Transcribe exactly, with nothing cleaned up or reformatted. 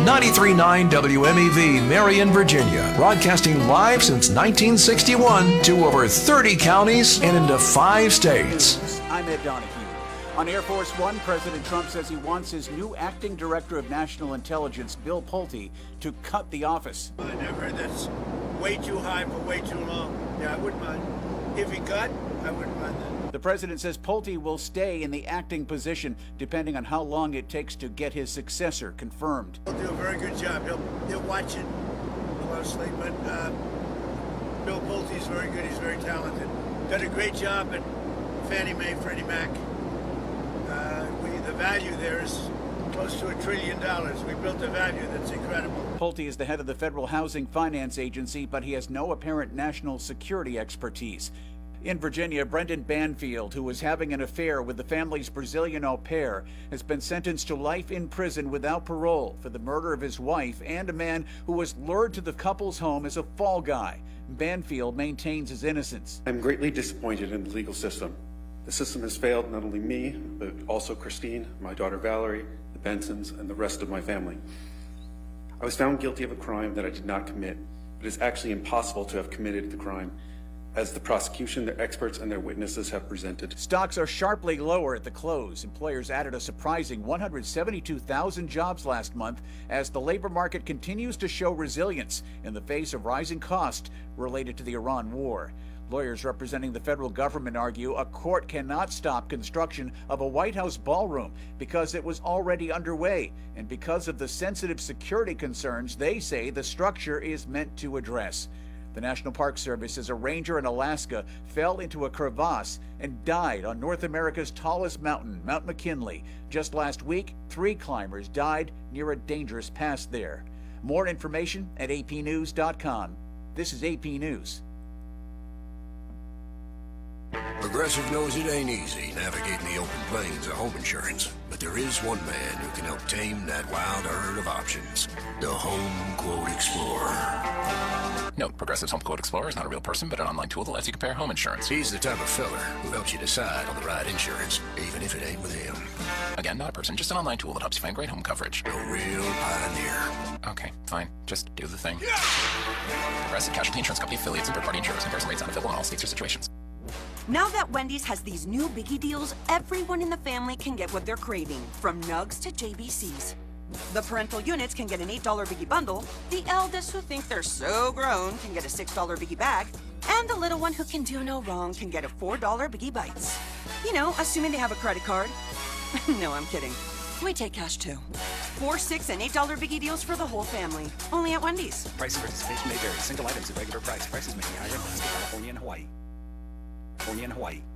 ninety-three point nine W M E V, Marion, Virginia. Broadcasting live since nineteen sixty-one to over thirty counties and into five states. I'm Ed Donahue. On Air Force One, President Trump says he wants his new acting director of national intelligence, Bill Pulte, to cut the office. I never heard that's way too high for way too long. Yeah, I wouldn't mind. If he cut, I wouldn't mind that. The president says Pulte will stay in the acting position depending on how long it takes to get his successor confirmed. He'll do a very good job. He'll, he'll watch it closely, but uh, Bill Pulte's very good. He's very talented. Done a great job at Fannie Mae, Freddie Mac. Uh, we, the value there is close to a trillion dollars. We built a value that's incredible. Pulte is the head of the Federal Housing Finance Agency, but he has no apparent national security expertise. In Virginia, Brendan Banfield, who was having an affair with the family's Brazilian au pair, has been sentenced to life in prison without parole for the murder of his wife and a man who was lured to the couple's home as a fall guy. Banfield maintains his innocence. I'm greatly disappointed in the legal system. The system has failed not only me, but also Christine, my daughter Valerie, the Bensons, and the rest of my family. I was found guilty of a crime that I did not commit, but it's actually impossible to have committed the crime, as the prosecution, their experts, and their witnesses have presented. Stocks are sharply lower at the close. Employers added a surprising one hundred seventy-two thousand jobs last month as the labor market continues to show resilience in the face of rising costs related to the Iran war. Lawyers representing the federal government argue a court cannot stop construction of a White House ballroom because it was already underway, and because of the sensitive security concerns they say the structure is meant to address. The National Park Service says a ranger in Alaska fell into a crevasse and died on North America's tallest mountain, Mount McKinley. Just last week, three climbers died near a dangerous pass there. More information at A P news dot com. This is A P News. Progressive knows it ain't easy navigating the open plains of home insurance, but there is one man who can help tame that wild herd of options. The Home Quote Explorer. Note, Progressive's Home Quote Explorer is not a real person, but an online tool that lets you compare home insurance. He's the type of fella who helps you decide on the right insurance, even if it ain't with him. Again, not a person, just an online tool that helps you find great home coverage. A real pioneer. Okay, fine. Just do the thing. Yeah! Progressive Casualty Insurance Company affiliates and third-party insurers. Comparison rates not available in all states or situations. Now that Wendy's has these new biggie deals, everyone in the family can get what they're craving, from nugs to J B Cs. The parental units can get an eight dollar biggie bundle, the eldest who think they're so grown can get a six dollar biggie bag, and the little one who can do no wrong can get a four dollar biggie bites. You know, assuming they have a credit card. No, I'm kidding. We take cash too. Four, six, and eight dollar biggie deals for the whole family. Only at Wendy's. Price and participation may vary. Single items at regular price. Prices may be higher in Alaska, California, and Hawaii. California and Hawaii.